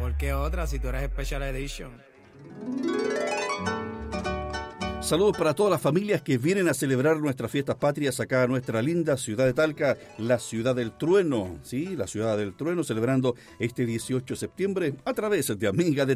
mejor que otra si tú eres Special Edition. Saludos para todas las familias que vienen a celebrar nuestras fiestas patrias acá a nuestra linda ciudad de Talca, la ciudad del trueno, ¿sí? La ciudad del trueno, celebrando este 18 de septiembre a través de Amiga de